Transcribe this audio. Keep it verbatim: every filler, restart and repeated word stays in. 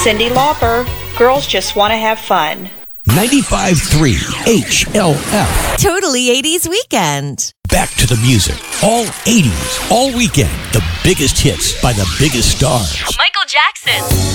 Cyndi Lauper, Girls Just Want to Have Fun. ninety-five point three H L F. Totally eighties weekend. Back to the music. All eighties, all weekend. The biggest hits by the biggest stars. Michael Jackson.